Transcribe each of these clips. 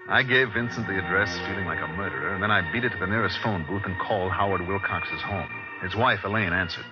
I gave Vincent the address, feeling like a murderer, and then I beat it to the nearest phone booth and called Howard Wilcox's home. His wife, Elaine, answered.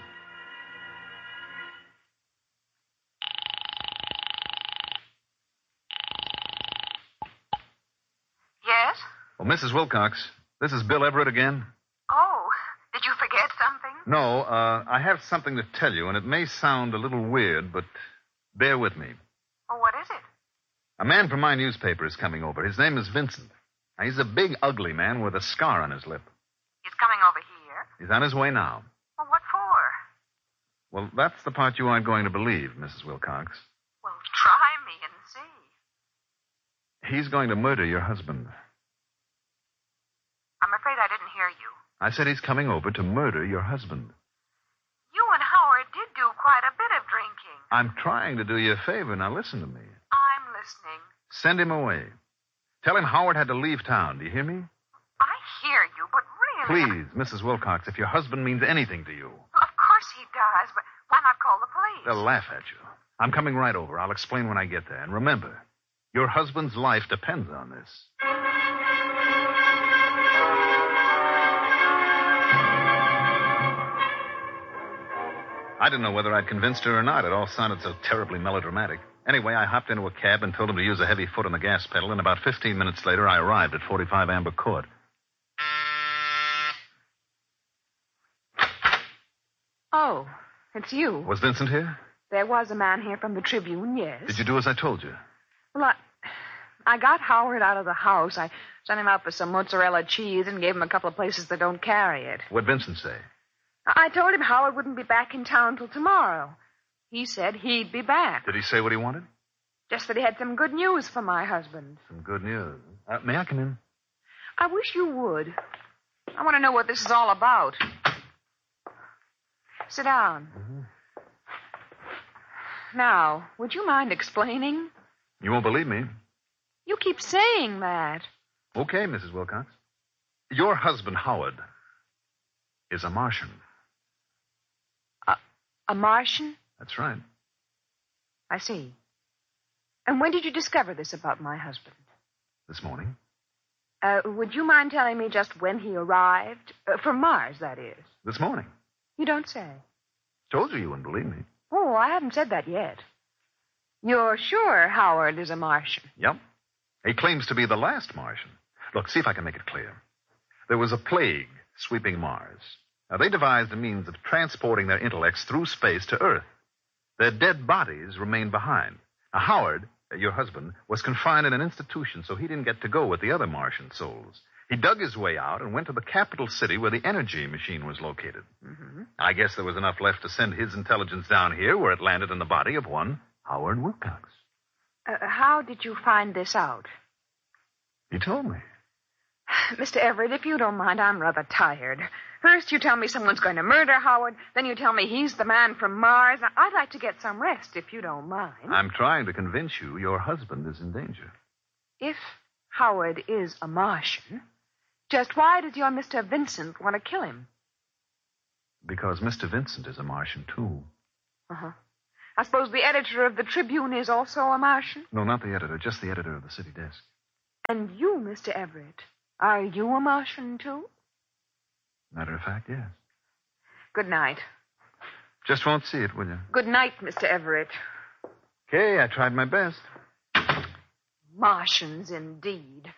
Yes? Well, Mrs. Wilcox, this is Bill Everett again. Oh, did you forget something? No, I have something to tell you, and it may sound a little weird, but bear with me. Oh, what is it? A man from my newspaper is coming over. His name is Vincent. Now, he's a big, ugly man with a scar on his lip. He's coming over here? He's on his way now. Well, what for? Well, that's the part you aren't going to believe, Mrs. Wilcox. Well, try me and see. He's going to murder your husband. I'm afraid I didn't hear you. I said he's coming over to murder your husband. You and Howard did do quite a bit of drinking. I'm trying to do you a favor. Now listen to me. I'm listening. Send him away. Tell him Howard had to leave town. Do you hear me? I hear you, but really... Please, Mrs. Wilcox, if your husband means anything to you. Well, of course he does, but why not call the police? They'll laugh at you. I'm coming right over. I'll explain when I get there. And remember, your husband's life depends on this. I didn't know whether I'd convinced her or not. It all sounded so terribly melodramatic. Anyway, I hopped into a cab and told him to use a heavy foot on the gas pedal, and about 15 minutes later, I arrived at 45 Amber Court. Oh, it's you. Was Vincent here? There was a man here from the Tribune, yes. Did you do as I told you? Well, I got Howard out of the house. I sent him out for some mozzarella cheese and gave him a couple of places that don't carry it. What'd Vincent say? I told him Howard wouldn't be back in town till tomorrow. He said he'd be back. Did he say what he wanted? Just that he had some good news for my husband. Some good news. May I come in? I wish you would. I want to know what this is all about. Sit down. Mm-hmm. Now, would you mind explaining? You won't believe me. You keep saying that. Okay, Mrs. Wilcox. Your husband, Howard, is a Martian. A Martian? That's right. I see. And when did you discover this about my husband? This morning. Would you mind telling me just when he arrived? From Mars, that is. This morning. You don't say. Told you wouldn't believe me. Oh, I haven't said that yet. You're sure Howard is a Martian? Yep. He claims to be the last Martian. Look, see if I can make it clear. There was a plague sweeping Mars. Now, they devised a means of transporting their intellects through space to Earth. Their dead bodies remained behind. Now, Howard, your husband, was confined in an institution, so he didn't get to go with the other Martian souls. He dug his way out and went to the capital city where the energy machine was located. Mm-hmm. I guess there was enough left to send his intelligence down here, where it landed in the body of one Howard Wilcox. How did you find this out? He told me. Mr. Everett, if you don't mind, I'm rather tired. First you tell me someone's going to murder Howard, then you tell me he's the man from Mars. Now, I'd like to get some rest, if you don't mind. I'm trying to convince you your husband is in danger. If Howard is a Martian, just why does your Mr. Vincent want to kill him? Because Mr. Vincent is a Martian, too. Uh-huh. I suppose the editor of the Tribune is also a Martian? No, not the editor, just the editor of the city desk. And you, Mr. Everett, are you a Martian, too? Matter of fact, yes. Good night. Just won't see it, will you? Good night, Mr. Everett. Okay, I tried my best. Martians, indeed.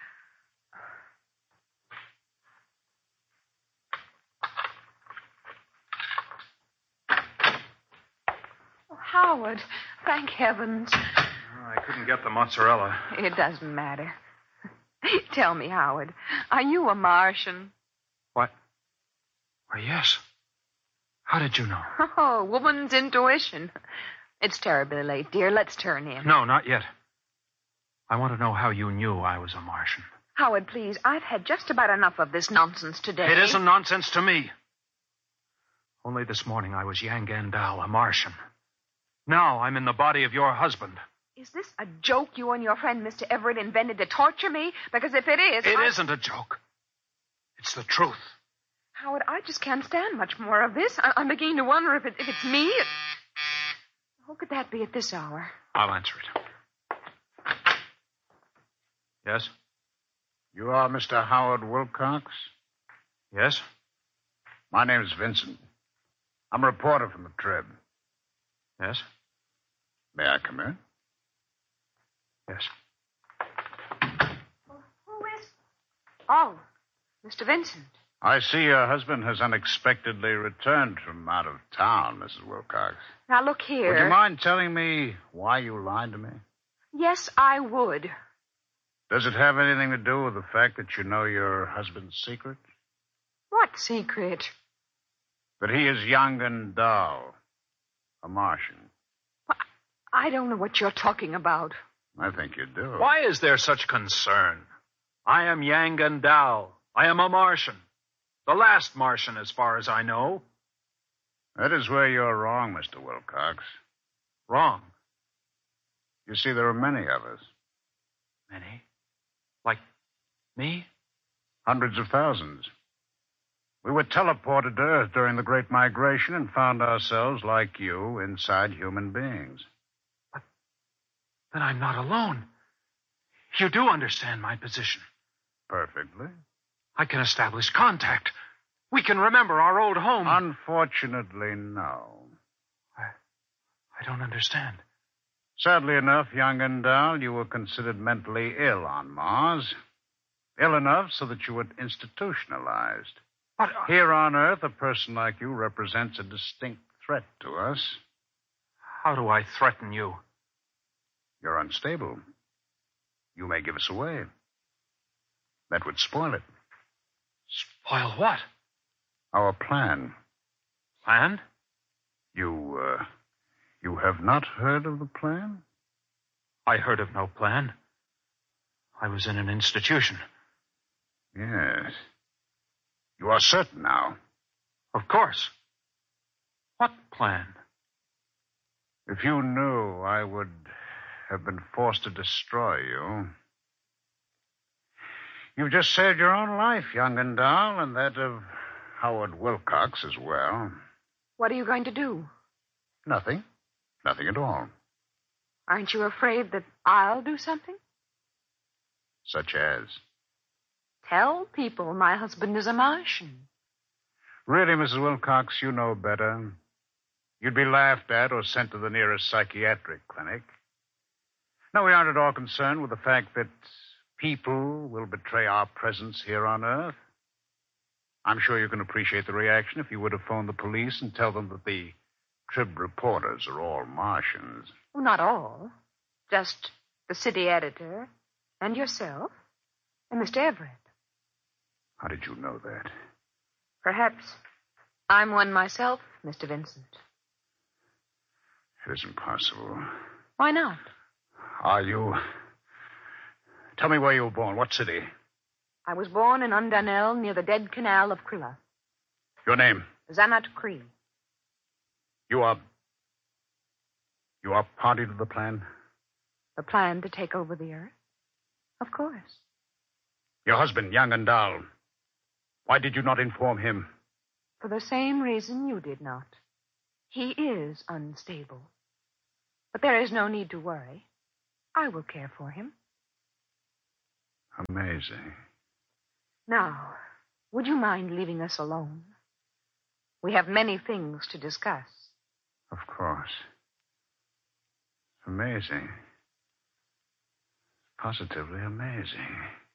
Oh, Howard, thank heavens. I couldn't get the mozzarella. It doesn't matter. Tell me, Howard, are you a Martian? What? Why, yes. How did you know? Oh, woman's intuition. It's terribly late, dear. Let's turn in. No, not yet. I want to know how you knew I was a Martian. Howard, please, I've had just about enough of this nonsense today. It isn't nonsense to me. Only this morning I was Yang Gandal, a Martian. Now I'm in the body of your husband. Is this a joke you and your friend Mr. Everett invented to torture me? Because if it is... It isn't a joke. It's the truth. Howard, I just can't stand much more of this. I'm beginning to wonder if it's me. Who could that be at this hour? I'll answer it. Yes? You are Mr. Howard Wilcox? Yes? My name's Vincent. I'm a reporter from the Trib. Yes? May I come in? Yes. Who is... Oh, Mr. Vincent. I see your husband has unexpectedly returned from out of town, Mrs. Wilcox. Now, look here. Would you mind telling me why you lied to me? Yes, I would. Does it have anything to do with the fact that you know your husband's secret? What secret? That he is young and dull. A Martian. I don't know what you're talking about. I think you do. Why is there such concern? I am Yangan Dao. I am a Martian. The last Martian, as far as I know. That is where you're wrong, Mr. Wilcox. Wrong. You see, there are many of us. Many? Like me? Hundreds of thousands. We were teleported to Earth during the Great Migration and found ourselves, like you, inside human beings. But then I'm not alone. You do understand my position. Perfectly. I can establish contact. We can remember our old home. Unfortunately, no. I don't understand. Sadly enough, young and dull, you were considered mentally ill on Mars. Ill enough so that you were institutionalized. But Here on Earth, a person like you represents a distinct threat to us. how do I threaten you? You're unstable. You may give us away. That would spoil it. Spoil what? Our plan. Plan? You have not heard of the plan? I heard of no plan. I was in an institution. Yes. You are certain now. Of course. What plan? If you knew, I would have been forced to destroy you. You've just saved your own life, young and dull, and that of Howard Wilcox as well. What are you going to do? Nothing. Nothing at all. Aren't you afraid that I'll do something? Such as? Tell people my husband is a Martian. Really, Mrs. Wilcox, you know better. You'd be laughed at or sent to the nearest psychiatric clinic. No, we aren't at all concerned with the fact that people will betray our presence here on Earth. I'm sure you can appreciate the reaction if you were to phone the police and tell them that the Trib reporters are all Martians. Well, not all. Just the city editor and yourself and Mr. Everett. How did you know that? Perhaps I'm one myself, Mr. Vincent. It isn't possible. Why not? Are you... Tell me where you were born. What city? I was born in Undanel near the dead canal of Krilla. Your name? Zanat Kree. You are party to the plan? The plan to take over the Earth? Of course. Your husband, young and dull. Why did you not inform him? For the same reason you did not. He is unstable. But there is no need to worry. I will care for him. Amazing. Now, would you mind leaving us alone? We have many things to discuss. Of course. Amazing. Positively amazing.